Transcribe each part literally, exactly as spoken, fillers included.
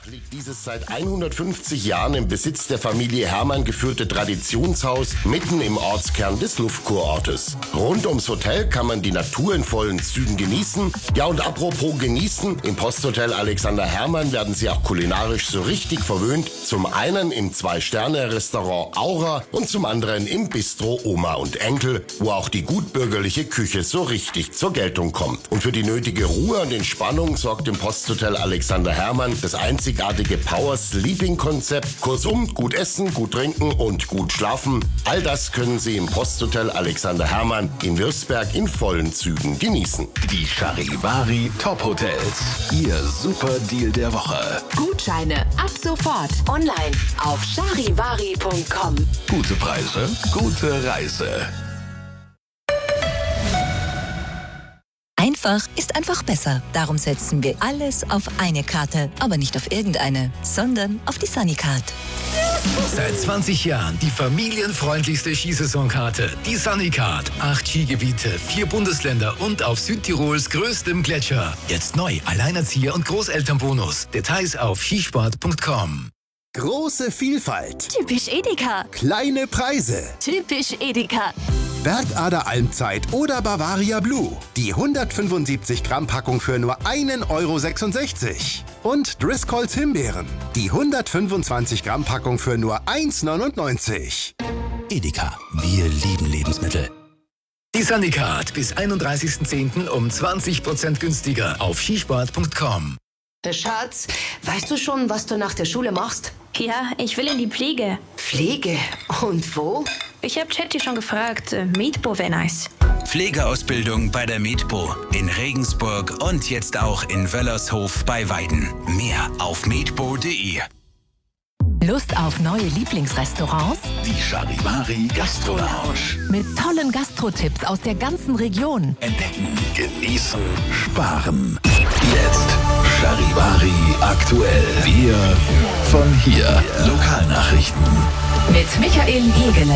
Liegt dieses seit hundertfünfzig Jahren im Besitz der Familie Hermann geführte Traditionshaus mitten im Ortskern des Luftkurortes. Rund ums Hotel kann man die Natur in vollen Zügen genießen. Ja, und apropos genießen, im Posthotel Alexander Hermann werden Sie auch kulinarisch so richtig verwöhnt. Zum einen im Zwei-Sterne-Restaurant Aura und zum anderen im Bistro Oma und Enkel, wo auch die gutbürgerliche Küche so richtig zur Geltung kommt. Und für die nötige Ruhe und Entspannung sorgt im Posthotel Alexander Hermann das einzige einzigartige Power-Sleeping-Konzept. Kurzum, gut essen, gut trinken und gut schlafen. All das können Sie im Posthotel Alexander Hermann in Würzberg in vollen Zügen genießen. Die Charivari Top Hotels. Ihr super Deal der Woche. Gutscheine ab sofort online auf charivari punkt com. Gute Preise, gute Reise. Einfach ist einfach besser. Darum setzen wir alles auf eine Karte. Aber nicht auf irgendeine, sondern auf die Sunnycard. Seit zwanzig Jahren die familienfreundlichste Skisaisonkarte. Die Sunnycard. Acht Skigebiete, vier Bundesländer und auf Südtirols größtem Gletscher. Jetzt neu, Alleinerzieher- und Großelternbonus. Details auf skisport punkt com. Große Vielfalt. Typisch Edeka. Kleine Preise. Typisch Edeka. Bergader Almzeit oder Bavaria Blue. Die hundertfünfundsiebzig Gramm Packung für nur einen Euro sechsundsechzig. Und Driscolls Himbeeren. Die hundertfünfundzwanzig Gramm Packung für nur eins neunundneunzig. Edeka. Wir lieben Lebensmittel. Die Sunnycard bis einunddreißigsten zehnten um zwanzig Prozent günstiger auf skisport punkt com. Schatz, weißt du schon, was du nach der Schule machst? Ja, ich will in die Pflege. Pflege? Und wo? Ich habe Chatty schon gefragt. Medpo wäre nice. Pflegeausbildung bei der Medpo in Regensburg und jetzt auch in Wöllershof bei Weiden. Mehr auf medpo punkt de. Lust auf neue Lieblingsrestaurants? Die Charivari Gastro Lounge. Mit tollen Gastrotipps aus der ganzen Region. Entdecken, genießen, sparen. Jetzt Charivari aktuell. Wir von hier. Lokalnachrichten. Mit Michael Hegele.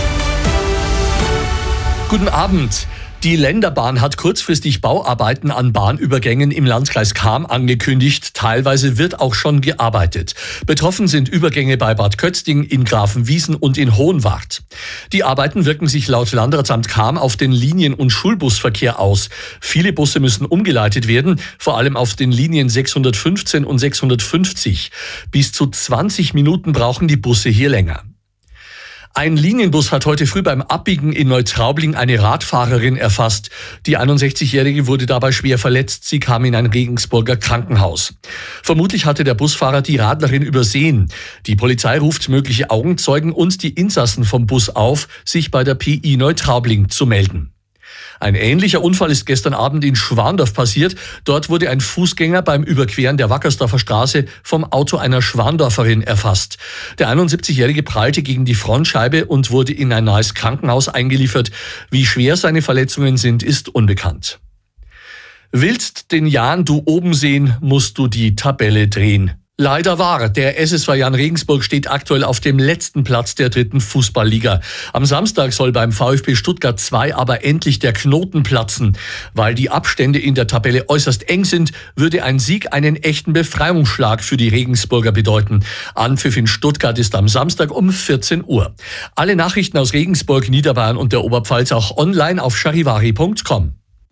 Guten Abend. Die Länderbahn hat kurzfristig Bauarbeiten an Bahnübergängen im Landkreis Cham angekündigt. Teilweise wird auch schon gearbeitet. Betroffen sind Übergänge bei Bad Kötzting, in Grafenwiesen und in Hohenwart. Die Arbeiten wirken sich laut Landratsamt Cham auf den Linien- und Schulbusverkehr aus. Viele Busse müssen umgeleitet werden, vor allem auf den Linien sechshundertfünfzehn und sechshundertfünfzig. Bis zu zwanzig Minuten brauchen die Busse hier länger. Ein Linienbus hat heute früh beim Abbiegen in Neutraubling eine Radfahrerin erfasst. Die einundsechzigjährige wurde dabei schwer verletzt. Sie kam in ein Regensburger Krankenhaus. Vermutlich hatte der Busfahrer die Radlerin übersehen. Die Polizei ruft mögliche Augenzeugen und die Insassen vom Bus auf, sich bei der P I Neutraubling zu melden. Ein ähnlicher Unfall ist gestern Abend in Schwandorf passiert. Dort wurde ein Fußgänger beim Überqueren der Wackersdorfer Straße vom Auto einer Schwandorferin erfasst. Der einundsiebzigjährige prallte gegen die Frontscheibe und wurde in ein nahes Krankenhaus eingeliefert. Wie schwer seine Verletzungen sind, ist unbekannt. Willst den Jan du oben sehen, musst du die Tabelle drehen. Leider wahr, der S S V Jan Regensburg steht aktuell auf dem letzten Platz der dritten Fußballliga. Am Samstag soll beim VfB Stuttgart zwei aber endlich der Knoten platzen. Weil die Abstände in der Tabelle äußerst eng sind, würde ein Sieg einen echten Befreiungsschlag für die Regensburger bedeuten. Anpfiff in Stuttgart ist am Samstag um vierzehn Uhr. Alle Nachrichten aus Regensburg, Niederbayern und der Oberpfalz auch online auf charivari punkt com.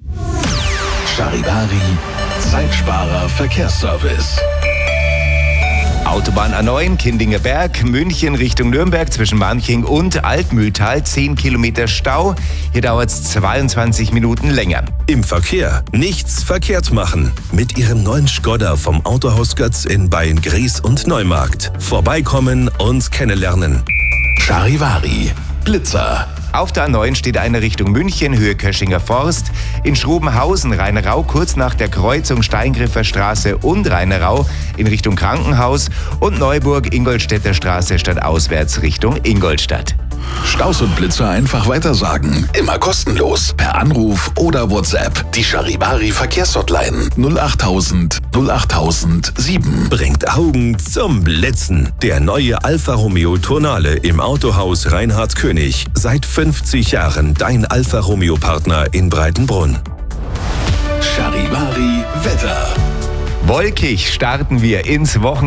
Charivari, Zeitsparer Verkehrsservice. Autobahn A neun, Kindinger Berg, München Richtung Nürnberg zwischen Manching und Altmühltal, zehn Kilometer Stau. Hier dauert es zweiundzwanzig Minuten länger. Im Verkehr nichts verkehrt machen. Mit Ihrem neuen Skoda vom Autohaus Götz in Beyen-Gries und Neumarkt. Vorbeikommen und kennenlernen. Charivari, Blitzer. Auf der A neun steht eine Richtung München, Höhe Köschinger Forst. In Schrobenhausen, Rheinerau, kurz nach der Kreuzung Steingriffer Straße und Rheinerau in Richtung Krankenhaus. Und Neuburg, Ingolstädter Straße stadtauswärts Richtung Ingolstadt. Staus und Blitzer einfach weitersagen. Immer kostenlos. Per Anruf oder WhatsApp. Die Charivari Verkehrshotline null achttausend null achttausend sieben. Bringt Augen zum Blitzen. Der neue Alfa Romeo Tonale im Autohaus Reinhard König. Seit fünfzig Jahren dein Alfa Romeo Partner in Breitenbrunn. Charivari Wetter. Wolkig starten wir ins Wochenende.